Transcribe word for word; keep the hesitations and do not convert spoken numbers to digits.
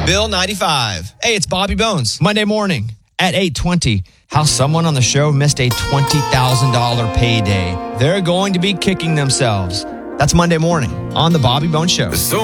Bill ninety-five. Hey, it's Bobby Bones. Monday morning at eight twenty. How someone on the show missed a twenty thousand dollars payday. They're going to be kicking themselves. That's Monday morning on the Bobby Bones Show. So